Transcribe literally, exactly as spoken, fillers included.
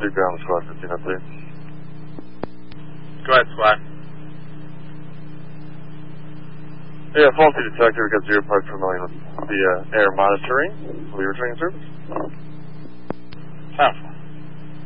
two ground squad fifteen oh three. Go ahead, squad. Yeah, faulty detector, got zero parts per million with the uh, air monitoring. Will you returning service? Sounds